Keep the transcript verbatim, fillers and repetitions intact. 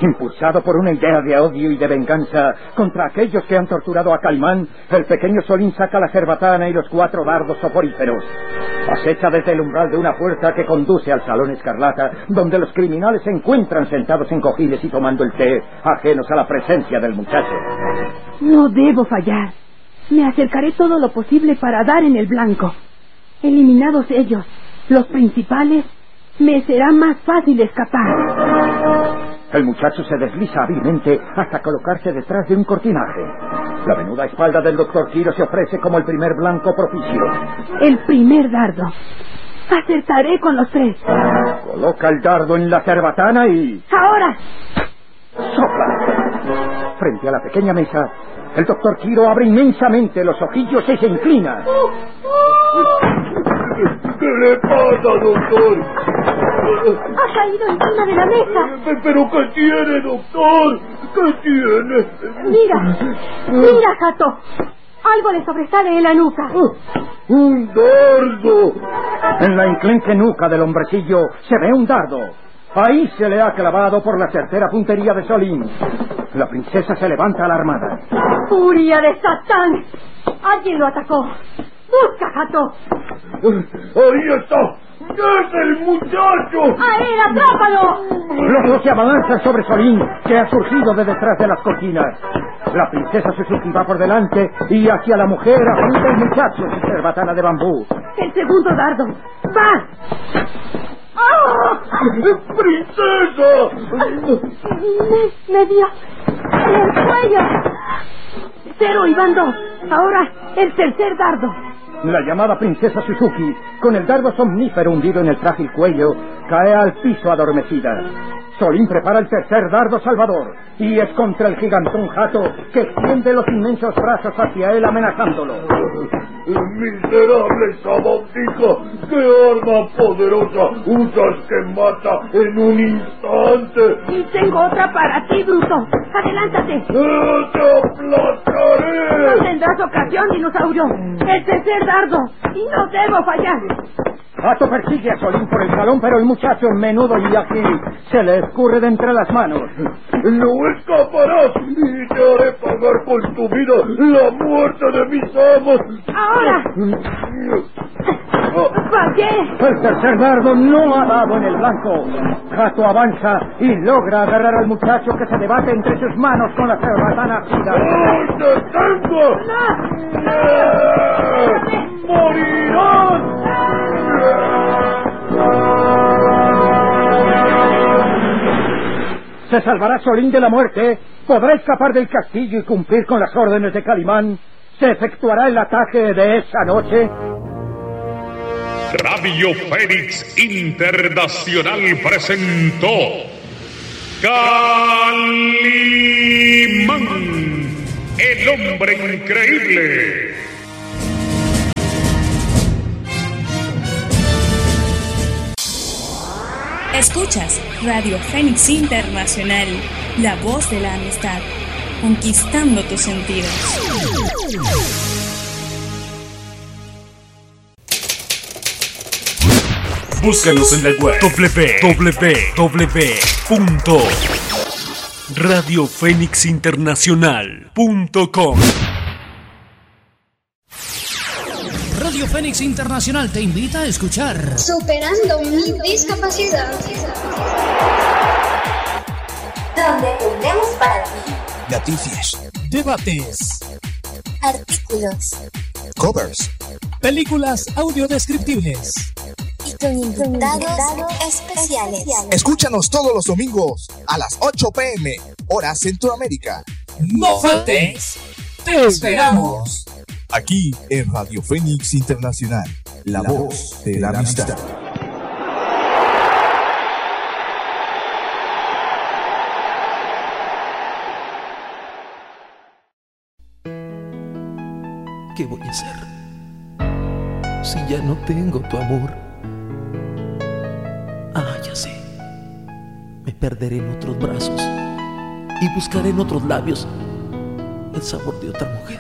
Impulsado por una idea de odio y de venganza contra aquellos que han torturado a Calimán, el pequeño Solín saca la cerbatana y los cuatro dardos soporíferos. Acecha desde el umbral de una puerta que conduce al Salón Escarlata, donde los criminales se encuentran sentados en cojines y tomando el té, ajenos a la presencia del muchacho. No debo fallar. Me acercaré todo lo posible para dar en el blanco. Eliminados ellos, los principales, me será más fácil escapar. El muchacho se desliza hábilmente hasta colocarse detrás de un cortinaje. La menuda espalda del doctor Quiro se ofrece como el primer blanco propicio. El primer dardo. Acertaré con los tres. Coloca el dardo en la cerbatana y... ¡Ahora! ¡Sopla! Frente a la pequeña mesa, el doctor Quiro abre inmensamente los ojillos y se inclina. ¿Qué le pasa, doctor? Ha caído encima de la mesa. ¿Pero qué tiene, doctor? ¿Qué tiene? Mira, mira, Jato. Algo le sobresale en la nuca. Uh, ¡Un dardo! En la enclenque nuca del hombrecillo se ve un dardo. Ahí se le ha clavado por la certera puntería de Solín. La princesa se levanta alarmada. ¡Furia de Satán! Alguien lo atacó. ¡Busca, Jato! ¡Ahí está! ¡Es el muchacho! ¡A él, atrápalo! Los dos se abalanzan sobre Solín, que ha surgido de detrás de las cortinas. La princesa Suzuki va por delante y hacia la mujer apunta el muchacho su cerbatana de bambú. El segundo dardo. ¡Va! ¡Oh! ¡Princesa! Me, me dio en el cuello. Cero y van dos. Ahora el tercer dardo. La llamada princesa Suzuki, con el dardo somnífero hundido en el frágil cuello, cae al piso adormecida. Solín prepara el tercer dardo salvador, y es contra el gigantón Jato, que extiende los inmensos brazos hacia él amenazándolo. ¡Miserable sabandija! ¡Qué arma poderosa usas que mata en un instante! Y tengo otra para ti, bruto. Adelántate. ¡Eh, ¡Te aplastaré! No tendrás ocasión, dinosaurio. El tercer dardo. Y no debo fallar. Jato persigue a Solín por el salón, pero el muchacho, menudo y ágil, se le escurre de entre las manos. ¡No escaparás! ¡Y te haré pagar por tu vida la muerte de mis amos! ¡Ahora! ¡Fallé! El tercer dardo no ha dado en el blanco. Jato avanza y logra agarrar al muchacho, que se debate entre sus manos con la cerbatana gira. ¡Oh, te tengo! ¡No! ¡Morirás! ¿Se salvará Solín de la muerte? ¿Podrá escapar del castillo y cumplir con las órdenes de Calimán? ¿Se efectuará el ataque de esa noche? Radio Fénix Internacional presentó Calimán, el hombre increíble. Escuchas Radio Fénix Internacional, la voz de la amistad, conquistando tus sentidos. Búscanos en la web doble u doble u doble u punto radio fénix internacional punto com. Radio Fénix Internacional te invita a escuchar Superando mi discapacidad, donde tendremos para ti noticias, debates, artículos, covers, películas audiodescriptibles y con invitados especiales. Escúchanos todos los domingos a las ocho pm, hora Centroamérica. No faltes, te esperamos. Aquí en Radio Fénix Internacional, la, la voz de la amistad. ¿Qué voy a hacer si ya no tengo tu amor? Ah, ya sé. Me perderé en otros brazos y buscaré en otros labios el sabor de otra mujer.